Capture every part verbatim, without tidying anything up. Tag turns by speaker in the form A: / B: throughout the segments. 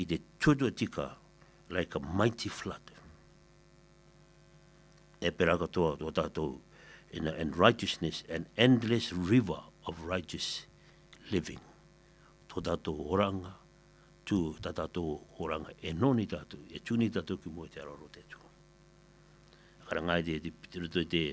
A: ki te tuatua tika like a mighty flood. E pera katoa tō tātou in and righteousness, an endless river of righteous living. Tō tātou oranga, tū tā tātou oranga, e noni tātou, e tūni tātou ki mua te araro te tū. Karangai te, te ruto te,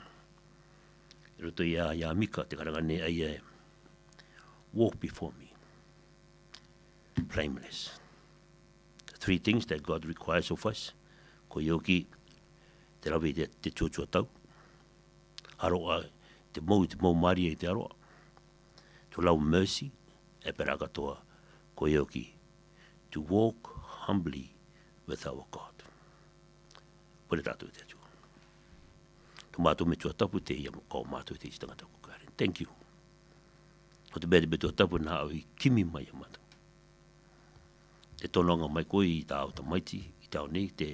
A: ruto ia, ia mika, te karanga ne ai e, walk before me, blameless. The three things that God requires of us, ko ioki, te rawe te, te tūtua tau, aroa, te mou, te mou maria i te aroa, to lau mercy, e pera katoa, ko ioki, to walk humbly with our God. Pore tātou te tū. Tō mātou me tua tapu te ia mo kau mātou te istangata kukare. Thank you. Ko te bete me tua tapu nā au i kimi mai a mātou. Te tononga mai koe i tā au ta maiti, i tā au nei, te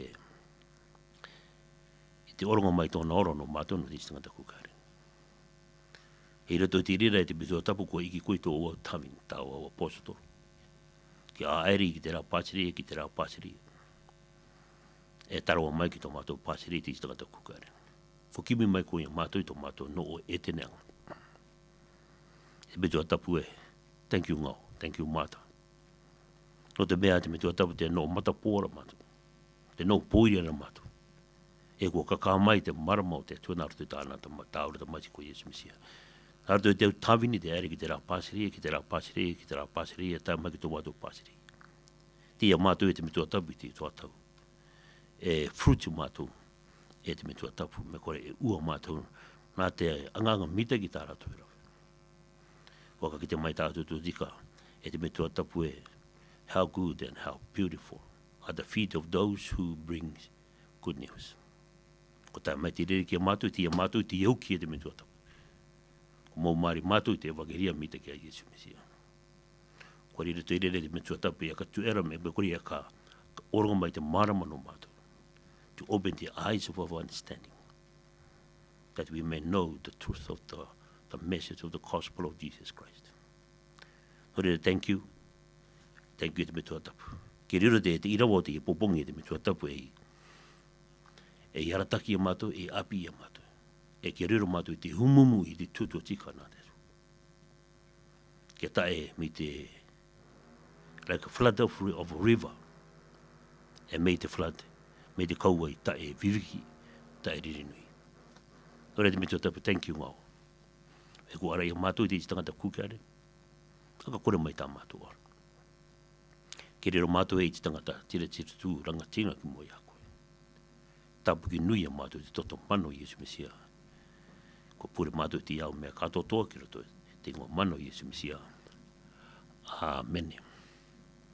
A: te oronga mai tōna orono mātou no te istangata kukare. Hei rato te rira e te me tua tapu ko iki koe tō ua tamin, tā ua posotoro. Ki a aeri ki te rā pāsiri, ki te rā pāsiri. E tarawa mai ki tō mātou pāsiri te istangata kukare. Whakimi mai koe mātou i tō mātou no o e teneanga. E me tua tapu e, thank you ngau, thank you mātou. No te mea te me tua tapu te no matapōra mātou. Te no pōiria na mātou. E kua kaka mai te maramau te tuanaru te tāna ta tāura ta machi ko Yesu Mesia. Tāru te tawini te ere ki te rā pāsiri, ki te rā pāsiri, ki te rā pāsiri, e tā mai ki tō mātou pāsiri. Tia mātou e te me tua tapu i te tua tau. E fruitu mātou e te me tua tapu, me kore e ua mātou, nā te anganga mita ki tā rātou e rawe. Waka ki te mai tātou tō tika, e te me tua tapu e, how good and how beautiful are the feet of those who bring good news. Ko tā mai te rere ki a mātou, tia mātou te iau ki e te me tua tapu. Ko mau maari mātou te evangeria mita ki a Yesu Mesia. Ko rere te rere te me tua tapu e a ka tu era me, me kore e ka oronga mai te maramano mātou. To open the eyes of our understanding, that we may know the truth of the, the message of the gospel of Jesus Christ. Hore, thank you. Thank you te me tua tapu. Ke riro te te irawo te e popongi te me tua tapu e e iarataki a mātou, e api a mātou. E ke riro mātou te humumu i te tutua tika nā te. Ke tae mi te like a flood of, of a river. E mei te flood. Me te kaua i tae viviki, tae ririnui. Ora te me tua tapu, thank you ngau. E ku ara i mātou i te istangata kukare, aka kore mai tā mātou ara. Ke rero mātou e i te tangata tira tira tū rangatinga ki moi a koe. Tapu ki nui a mātou i te toto mano Yesu Mesia. Ko pure mātou i te iau mea katotoa ki roto te ngō mano Yesu Mesia. Amen.